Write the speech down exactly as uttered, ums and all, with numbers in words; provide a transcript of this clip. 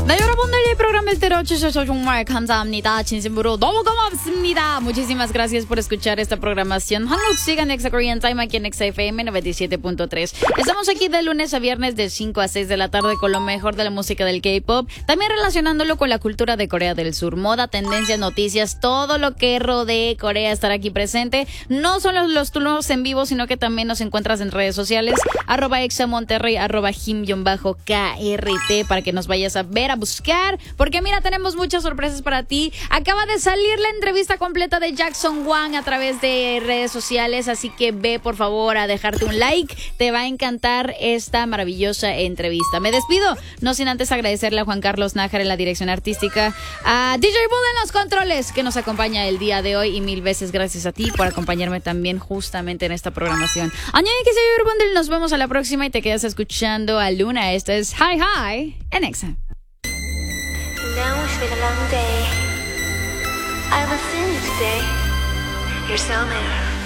네, 여러분들 이 프로그램을 들어주셔서 정말 감사합니다. 진심으로 너무 고맙습니다. Muchísimas gracias por escuchar esta programación. 한국 시간 Exa Korean Time aquí en Exa F M noventa y siete punto tres. Estamos aquí de lunes a viernes de cinco a seis de la tarde con lo mejor de la música del K-pop, también relacionándolo con la cultura de Corea del Sur, moda, tendencias, noticias, todo lo que rodee Corea estará aquí presente. No solo los turnos en vivo, sino que también nos encuentras en redes sociales, arroba Exa Monterrey, arroba Jim-K R T, para que nos vayas a ver, a buscar, porque mira, tenemos muchas sorpresas para ti. Acaba de salir la entrevista completa de Jackson Wang a través de redes sociales, así que ve por favor a dejarte un like, te va a encantar esta maravillosa entrevista. Me despido, no sin antes agradecerle a Juan Carlos Nájar en la dirección artística, a D J Bull en los controles, que nos acompaña el día de hoy, y mil veces gracias a ti por acompañarme también justamente en esta programación. 안녕히 계세요, 여러분들. Nos vemos a la próxima y te quedas escuchando a Luna. Esto es Hi Hi en Exa. Now it's been a long day. I was in you today. You're so there.